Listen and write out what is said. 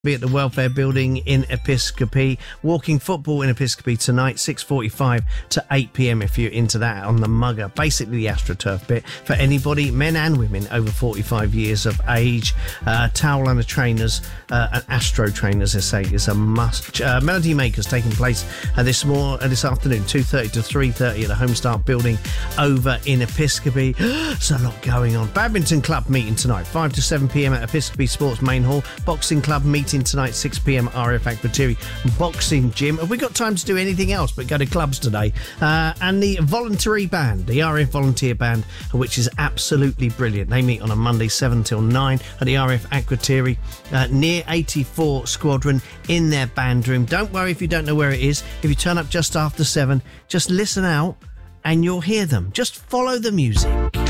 Be at the Welfare Building in Episcopi. Walking football in Episcopi tonight, 6:45 to 8 p.m. if you're into that on the Mugger. Basically the AstroTurf bit for anybody, men and women over 45 years of age. Towel and trainers, and Astro trainers, I say, is a must. Melody Makers taking place this afternoon, 2:30 to 3:30 at the Homestart Building over in Episcopi. There's a lot going on. Badminton Club meeting tonight, 5 to 7 p.m. at Episcopi Sports Main Hall. Boxing Club meeting tonight, 6 p.m. at RF Akrotiri Boxing Gym. Have we got time to do anything else but go to clubs today? And the voluntary band, the RF Volunteer Band, which is absolutely brilliant. They meet on a Monday, 7 till 9 at the RF Akrotiri near 84 Squadron in their band room. Don't worry if you don't know where it is. If you turn up just after 7, just listen out and you'll hear them. Just follow the music.